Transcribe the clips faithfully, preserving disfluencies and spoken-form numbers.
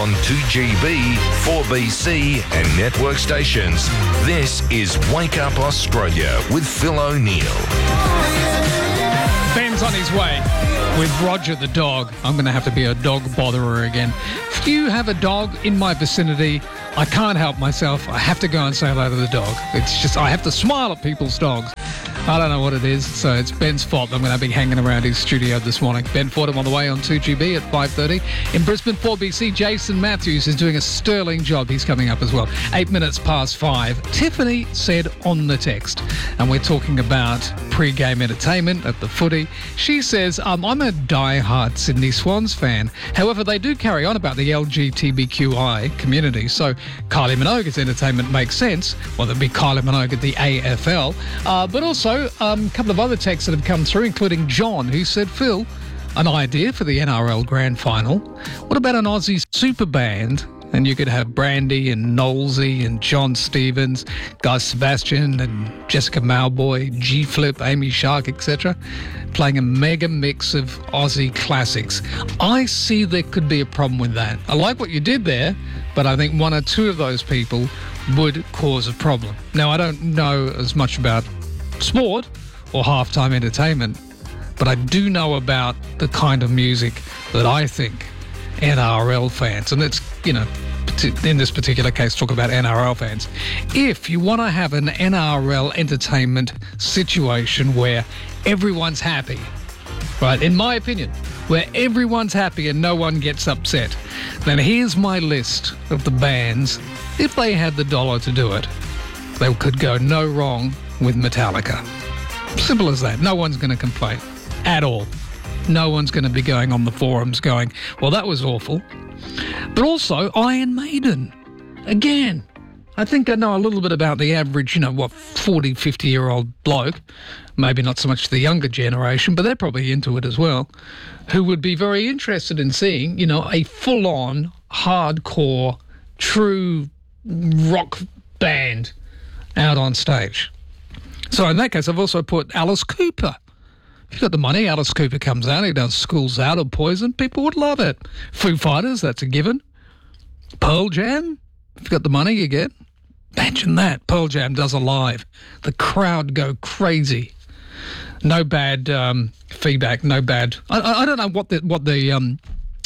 on two G B, four B C and network stations. This is Wake Up Australia with Phil O'Neill. Ben's on his way with Roger the dog. I'm going to have to be a dog botherer again. If you have a dog in my vicinity, I can't help myself. I have to go and say hello to the dog. It's just, I have to smile at people's dogs. I don't know what it is, so it's Ben's fault. I'm going to be hanging around his studio this morning. Ben Fordham on the way on two G B at five thirty. In Brisbane, four B C, Jason Matthews is doing a sterling job. He's coming up as well. Eight minutes past five. Tiffany said on the text, and we're talking about pre-game entertainment at the footy. She says, um, I'm a die-hard Sydney Swans fan. However, they do carry on about the L G B T Q I community, so Kylie Minogue's entertainment makes sense. Well, there'd be Kylie Minogue at the A F L, uh, but also Um, a couple of other texts that have come through, including John, who said, Phil, an idea for the N R L Grand Final. What about an Aussie super band? And you could have Brandy and Knowlesy and John Stevens, Guy Sebastian and Jessica Mauboy, G-Flip, Amy Shark, et cetera, playing a mega mix of Aussie classics. I see there could be a problem with that. I like what you did there, but I think one or two of those people would cause a problem. Now, I don't know as much about sport or halftime entertainment, but I do know about the kind of music that I think N R L fans, and it's, you know, in this particular case, talk about N R L fans. If you want to have an N R L entertainment situation where everyone's happy, right, in my opinion, where everyone's happy and no one gets upset, then here's my list of the bands. If they had the dollar to do it, they could go no wrong with Metallica. Simple as that. No one's going to complain at all. No one's going to be going on the forums going, well, that was awful. But also Iron Maiden. Again, I think I know a little bit about the average, you know, what, forty, fifty-year-old bloke, maybe not so much the younger generation, but they're probably into it as well, who would be very interested in seeing, you know, a full-on, hardcore, true rock band out on stage. So in that case, I've also put Alice Cooper. If you've got the money, Alice Cooper comes out, he does Schools Out or Poison, people would love it. Foo Fighters, that's a given. Pearl Jam, if you've got the money, you get. Imagine that, Pearl Jam does a live. The crowd go crazy. No bad um, feedback, no bad... I, I don't know what the... What the um,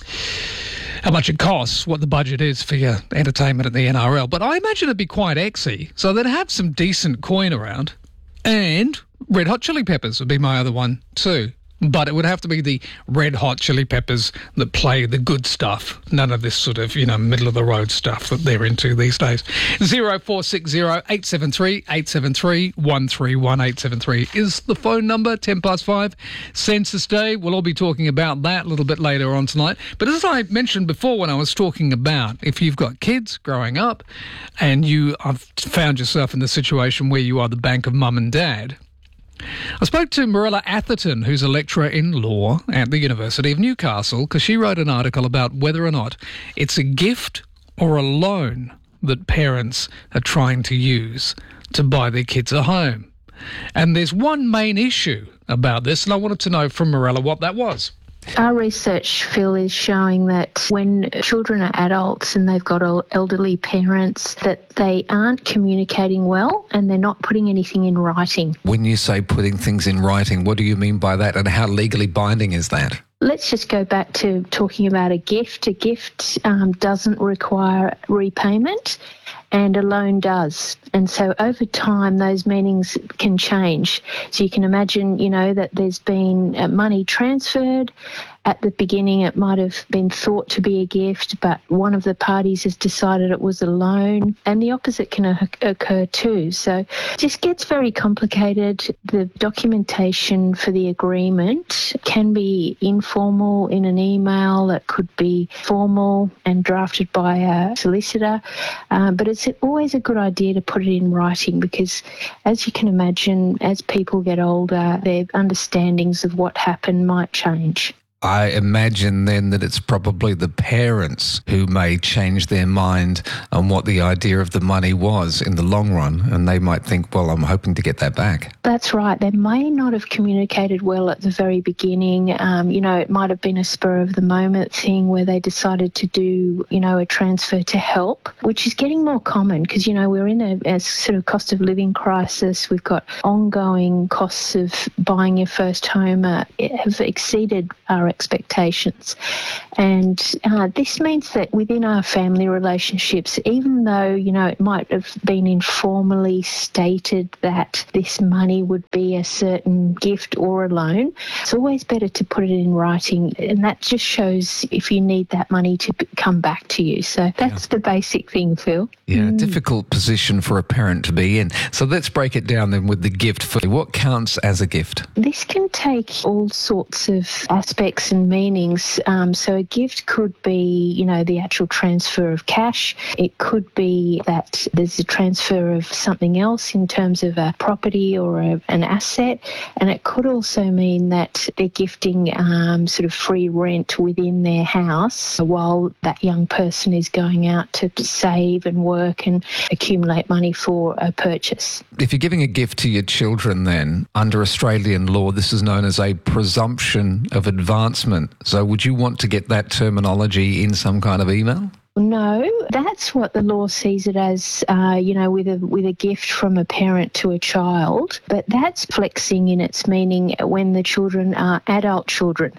how much it costs, what the budget is for your entertainment at the N R L, but I imagine it'd be quite exy, so they'd have some decent coin around. And Red Hot Chili Peppers would be my other one too. But it would have to be the Red Hot Chili Peppers that play the good stuff. None of this sort of, you know, middle-of-the-road stuff that they're into these days. zero four six zero, eight seven three, eight seven three, one three one eight seven three is the phone number, ten past five. Census Day, we'll all be talking about that a little bit later on tonight. But as I mentioned before when I was talking about, if you've got kids growing up and you have found yourself in the situation where you are the bank of mum and dad, I spoke to Marilla Atherton, who's a lecturer in law at the University of Newcastle, because she wrote an article about whether or not it's a gift or a loan that parents are trying to use to buy their kids a home. And there's one main issue about this, and I wanted to know from Marilla what that was. Our research, Phil, is showing that when children are adults and they've got elderly parents, that they aren't communicating well and they're not putting anything in writing. When you say putting things in writing, what do you mean by that, and how legally binding is that? Let's just go back to talking about a gift. A gift um, doesn't require repayment, and a loan does. And so over time, those meanings can change. So you can imagine, you know, that there's been uh, money transferred. At the beginning, it might have been thought to be a gift, but one of the parties has decided it was a loan, and the opposite can o- occur too. So it just gets very complicated. The documentation for the agreement can be informal in an email. It could be formal and drafted by a solicitor, um, but it's always a good idea to put it in writing because, as you can imagine, as people get older, their understandings of what happened might change. I imagine then that it's probably the parents who may change their mind on what the idea of the money was in the long run, and they might think, well, I'm hoping to get that back. That's right. They may not have communicated well at the very beginning. Um, you know, it might have been a spur of the moment thing where they decided to do, you know, a transfer to help, which is getting more common because, you know, we're in a, a sort of cost of living crisis. We've got ongoing costs of buying your first home uh, have exceeded our expectations. And uh, this means that within our family relationships, even though, you know, it might have been informally stated that this money would be a certain gift or a loan, it's always better to put it in writing. And that just shows if you need that money to b- come back to you. So that's yeah. the basic thing, Phil. Yeah, mm. difficult position for a parent to be in. So let's break it down then with the gift. For what counts as a gift? This can take all sorts of aspects and meanings. Um, so a gift could be, you know, the actual transfer of cash. It could be that there's a transfer of something else in terms of a property or a, an asset. And it could also mean that they're gifting um, sort of free rent within their house while that young person is going out to save and work and accumulate money for a purchase. If you're giving a gift to your children then, under Australian law, this is known as a presumption of advancement. So would you want to get that terminology in some kind of email? No, that's what the law sees it as, uh, you know, with a with a gift from a parent to a child. But that's flexing in its meaning when the children are adult children.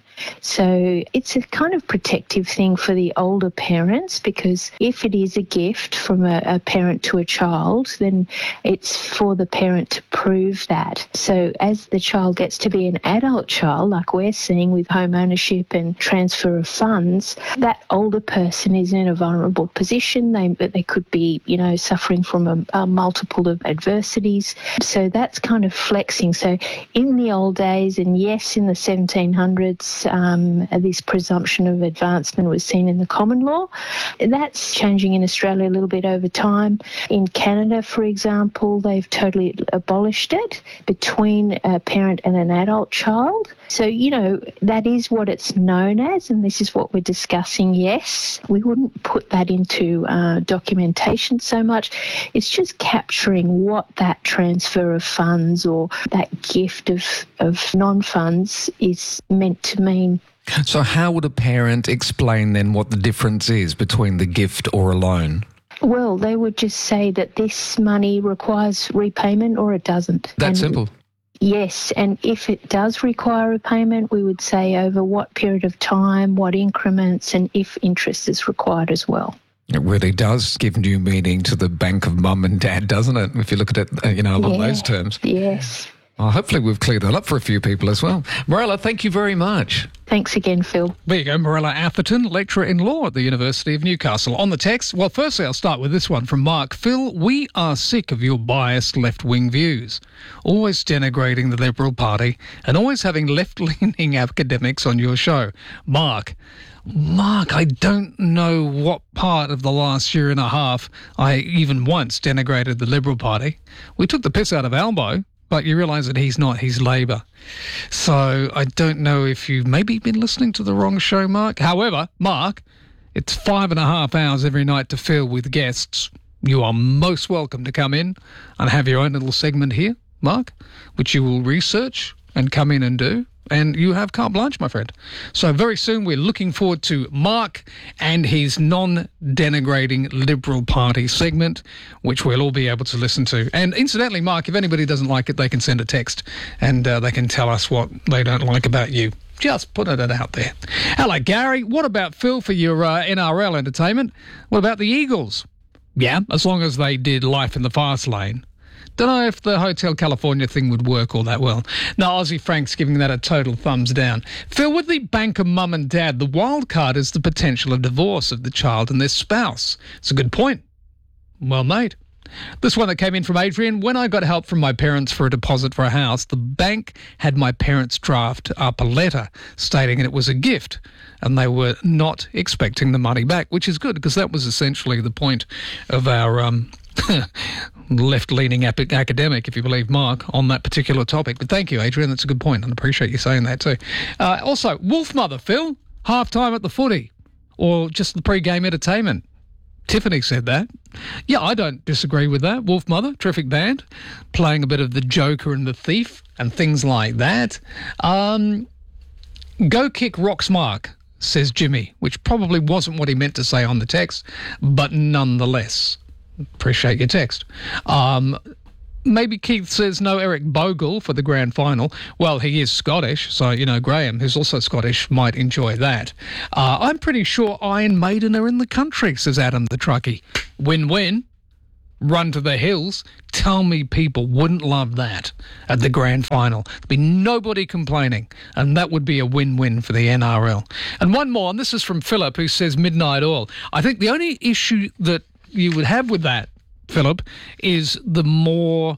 So it's a kind of protective thing for the older parents, because if it is a gift from a, a parent to a child, then it's for the parent to prove that. So as the child gets to be an adult child, like we're seeing with home ownership and transfer of funds, that older person is in a vulnerable position. They they could be, you know, suffering from a, a multiple of adversities. So that's kind of flexing. So in the old days, and yes, in the seventeen hundreds, um, this presumption of advancement was seen in the common law. That's changing in Australia a little bit over time. In Canada, for example, they've totally abolished it between a parent and an adult child. So, you know, that is what it's known as, and this is what we're discussing. Yes, we wouldn't put that into uh, documentation so much. It's just capturing what that transfer of funds or that gift of, of non-funds is meant to mean. So how would a parent explain then what the difference is between the gift or a loan? Well, they would just say that this money requires repayment or it doesn't. That and simple. Yes, and if it does require a payment, we would say over what period of time, what increments, and if interest is required as well. It really does give new meaning to the bank of mum and dad, doesn't it? If you look at it, you know, along yeah, those terms. Yes. Well, hopefully we've cleared that up for a few people as well. Morella, thank you very much. Thanks again, Phil. There you go, Morella Atherton, lecturer in law at the University of Newcastle. On the text, well, firstly, I'll start with this one from Mark. Phil, we are sick of your biased left-wing views, always denigrating the Liberal Party and always having left-leaning academics on your show. Mark, Mark, I don't know what part of the last year and a half I even once denigrated the Liberal Party. We took the piss out of Albo, but you realise that he's not, he's Labor. So I don't know if you've maybe been listening to the wrong show, Mark. However, Mark, it's five and a half hours every night to fill with guests. You are most welcome to come in and have your own little segment here, Mark, which you will research and come in and do. And you have carte blanche, my friend. So very soon we're looking forward to Mark and his non-denigrating Liberal Party segment, which we'll all be able to listen to. And incidentally, Mark, if anybody doesn't like it, they can send a text and uh, they can tell us what they don't like about you. Just putting it out there. Hello, Gary. What about Phil for your uh, N R L entertainment? What about the Eagles? Yeah, as long as they did Life in the Fast Lane. Don't know if the Hotel California thing would work all that well. No, Aussie Frank's giving that a total thumbs down. Phil, with the bank of mum and dad, the wild card is the potential of divorce of the child and their spouse. It's a good point. Well made. This one that came in from Adrian. When I got help from my parents for a deposit for a house, the bank had my parents draft up a letter stating it was a gift and they were not expecting the money back, which is good because that was essentially the point of our um, left-leaning ap- academic, if you believe Mark, on that particular topic. But thank you, Adrian. That's a good point, and I appreciate you saying that too. Uh, also, Wolfmother, Phil, half-time at the footy, or just the pre-game entertainment. Tiffany said that. Yeah, I don't disagree with that. Wolfmother, terrific band, playing a bit of the Joker and the Thief and things like that. Um, go kick Rock's Mark, says Jimmy, which probably wasn't what he meant to say on the text, but nonetheless, appreciate your text. Um, maybe Keith says no Eric Bogle for the grand final. Well, he is Scottish, so, you know, Graham, who's also Scottish, might enjoy that. Uh, I'm pretty sure Iron Maiden are in the country, says Adam the Truckie. Win-win. Run to the hills. Tell me people wouldn't love that at the grand final. There'd be nobody complaining, and that would be a win-win for the N R L. And one more, and this is from Philip, who says Midnight Oil. I think the only issue that you would have with that, Philip, is the more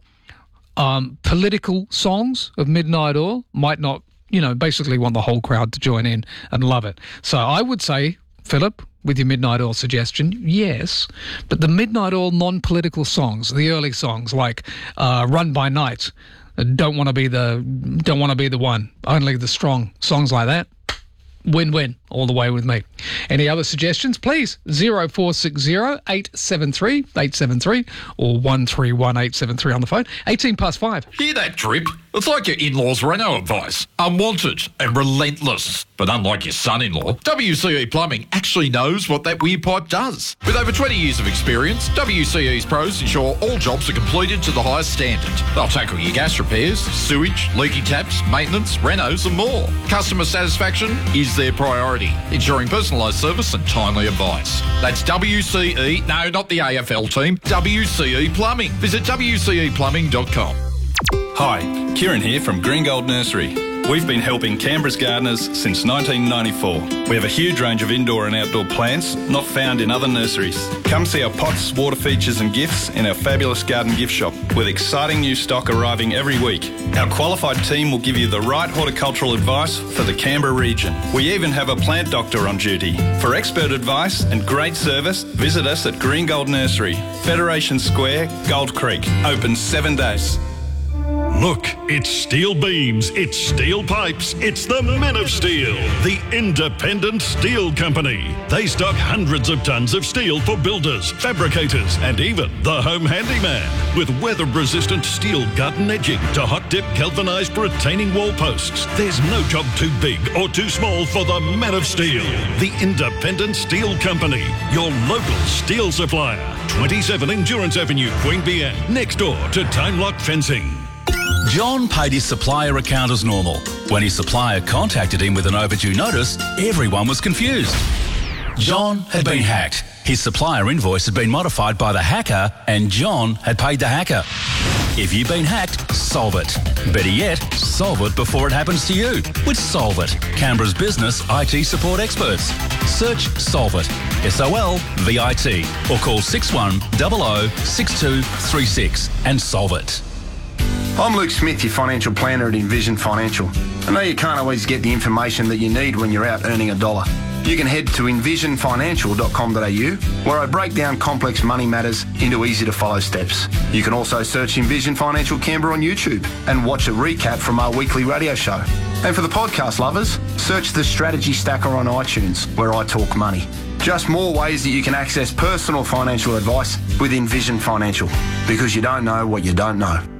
um, political songs of Midnight Oil might not, you know, basically want the whole crowd to join in and love it. So I would say, Philip, with your Midnight Oil suggestion, yes, but the Midnight Oil non-political songs, the early songs like uh, Run by Night, Don't Want to Be the Don't Want to Be the One, Only the Strong, songs like that, win-win all the way with me. Any other suggestions, please? zero four six zero, eight seven three, eight seven three or one three one, eight seven three on the phone. eighteen past five. Hear that, Trip? It's like your in-laws' Renault advice. Unwanted and relentless. But unlike your son-in-law, W C E Plumbing actually knows what that weird pipe does. With over twenty years of experience, W C E's pros ensure all jobs are completed to the highest standard. They'll tackle your gas repairs, sewage, leaky taps, maintenance, renos and more. Customer satisfaction is their priority, ensuring personalised service and timely advice. That's W C E, no, not the A F L team, W C E Plumbing. Visit w c e plumbing dot com. Hi, Kieran here from Green Gold Nursery. We've been helping Canberra's gardeners since nineteen ninety-four. We have a huge range of indoor and outdoor plants not found in other nurseries. Come see our pots, water features and gifts in our fabulous garden gift shop with exciting new stock arriving every week. Our qualified team will give you the right horticultural advice for the Canberra region. We even have a plant doctor on duty. For expert advice and great service, visit us at Green Gold Nursery, Federation Square, Gold Creek. Open seven days. Look, it's steel beams, it's steel pipes, it's the Men of Steel, the independent steel company. They stock hundreds of tons of steel for builders, fabricators, and even the home handyman. With weather-resistant steel garden edging to hot-dip galvanized retaining wall posts, there's no job too big or too small for the Men of Steel, the independent steel company, your local steel supplier. twenty-seven Endurance Avenue, Queen Anne, next door to Time Lock Fencing. John paid his supplier account as normal. When his supplier contacted him with an overdue notice, everyone was confused. John had been hacked. His supplier invoice had been modified by the hacker, and John had paid the hacker. If you've been hacked, solve it. Better yet, solve it before it happens to you with Solve It, Canberra's business I T support experts. Search Solve It, S O L V I T, or call six one zero zero six two three six and solve it. I'm Luke Smith, your financial planner at Envision Financial. I know you can't always get the information that you need when you're out earning a dollar. You can head to envision financial dot com dot a u, where I break down complex money matters into easy-to-follow steps. You can also search Envision Financial Canberra on YouTube and watch a recap from our weekly radio show. And for the podcast lovers, search the Strategy Stacker on iTunes, where I talk money. Just more ways that you can access personal financial advice with Envision Financial, because you don't know what you don't know.